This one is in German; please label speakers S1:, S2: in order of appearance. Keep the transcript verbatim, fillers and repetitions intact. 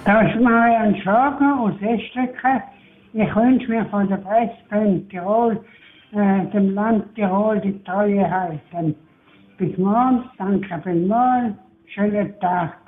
S1: Das ist Marian Schlager aus Estriken. Ich wünsche mir von der Pressband Tirol, äh, dem Land Tirol, die Treue halten. Bis morgen, danke vielmals, schönen Tag.